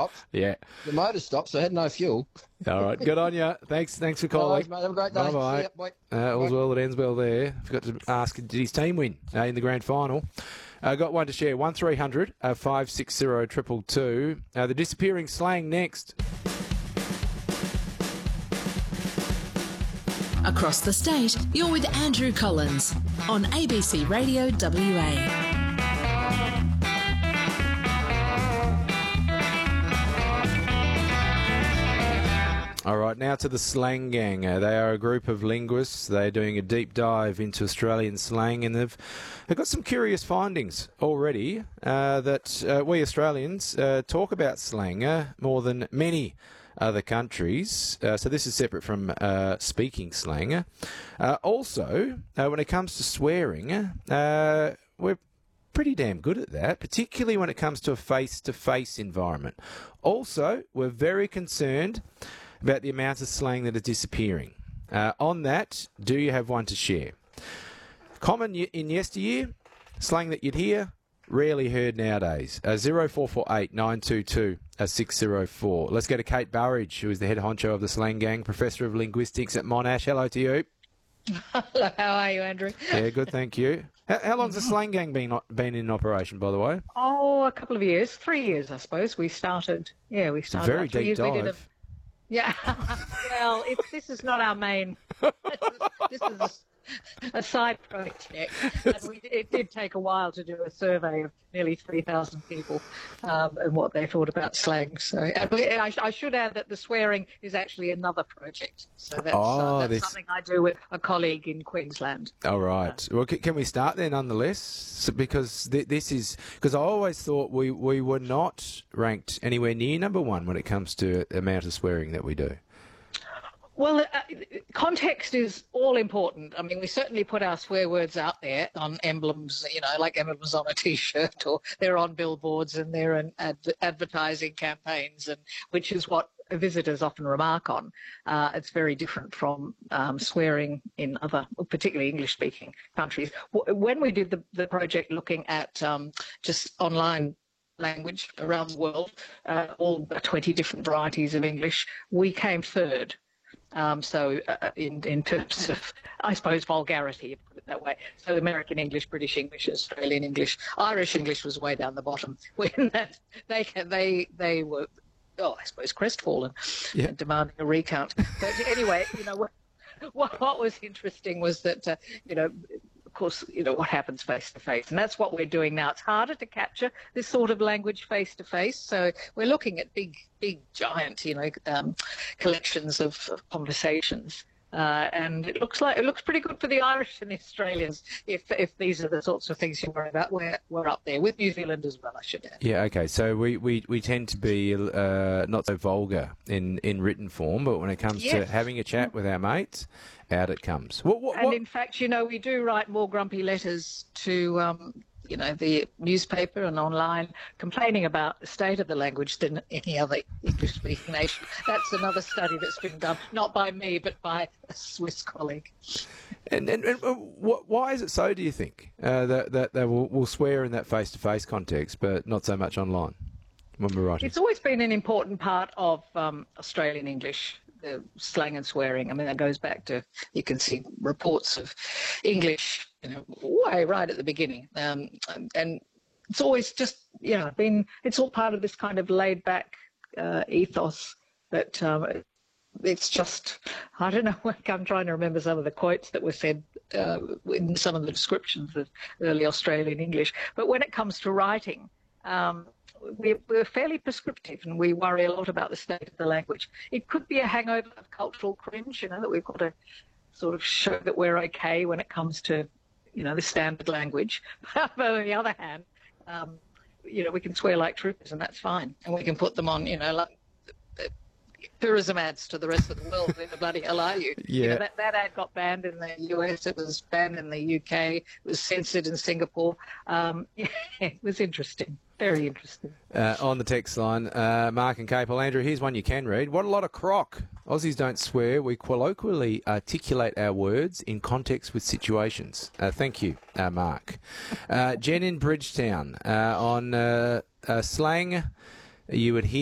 stopped. Yeah. The motor stopped, so I had no fuel. All right. Good on you. Thanks for calling. Nice, mate. Have a great day. Bye-bye. See ya. Bye. All's well that ends well there. Forgot to ask, did his team win in the grand final? Got one to share. 1300 560 222. The disappearing slang next. Across the state, you're with Andrew Collins on ABC Radio WA. All right, now to the Slang Gang. They are a group of linguists. They're doing a deep dive into Australian slang, and they've got some curious findings already that we Australians talk about slang more than many other countries. So this is separate from speaking slang. Also, when it comes to swearing, we're pretty damn good at that, particularly when it comes to a face-to-face environment. Also, we're very concerned about the amount of slang that is disappearing. On that, do you have one to share? Common in yesteryear, slang that you'd hear, rarely heard nowadays. 0448 922 604. Let's go to Kate Burridge, who is the head honcho of the Slang Gang, Professor of Linguistics at Monash. Hello to you. Hello, how are you, Andrew? Yeah, good, thank you. How long's the Slang Gang been in operation, by the way? Oh, a couple of years, 3 years, I suppose. We started It's a very deep dive. Yeah, well, this is not our main. This is a side project. And it did take a while to do a survey of nearly 3,000 people and what they thought about slang. So I should add that the swearing is actually another project. So that's something I do with a colleague in Queensland. All right. Well, can we start there nonetheless? Because this is... Because I always thought we were not ranked anywhere near number one when it comes to the amount of swearing that we do. Well, context is all important. I mean, we certainly put our swear words out there on emblems, like emblems on a T-shirt, or they're on billboards and they're in advertising campaigns, and which is what visitors often remark on. It's very different from swearing in other, particularly English-speaking countries. When we did the project looking at just online language around the world, all 20 different varieties of English, we came third. In terms of, I suppose, vulgarity, put it that way. So American English, British English, Australian English, Irish English was way down the bottom. When they were, I suppose, crestfallen and demanding a recount. But anyway, what was interesting was that, of course, what happens face to face, and that's what we're doing now. It's harder to capture this sort of language face to face, so we're looking at big, giant, collections of conversations, and it looks pretty good for the Irish and the Australians if these are the sorts of things you worry about. We're up there with New Zealand as well, I should add. Yeah, okay. So we tend to be not so vulgar in written form, but when it comes to having a chat with our mates, out it comes. And in fact, we do write more grumpy letters to, the newspaper and online complaining about the state of the language than any other English-speaking nation. That's another study that's been done, not by me, but by a Swiss colleague. And why is it so, do you think, that they will swear in that face-to-face context, but not so much online when we're writing? It's always been an important part of Australian English, the slang and swearing. I mean, that goes back to, you can see reports of English, way right at the beginning. And it's always just, it's all part of this kind of laid back ethos that it's just, I don't know, I'm trying to remember some of the quotes that were said in some of the descriptions of early Australian English. But when it comes to writing, we're fairly prescriptive, and we worry a lot about the state of the language. It could be a hangover of cultural cringe, that we've got to sort of show that we're okay when it comes to, the standard language. But on the other hand, we can swear like troopers, and that's fine. And we can put them on, like tourism ads to the rest of the world. Where the bloody hell are you? Yeah. That ad got banned in the US. It was banned in the UK. It was censored in Singapore. It was interesting. Very interesting. On the text line, Mark and Capel. Andrew, here's one you can read. What a lot of crock. Aussies don't swear. We colloquially articulate our words in context with situations. Thank you, Mark. Jen in Bridgetown. On slang, you would hear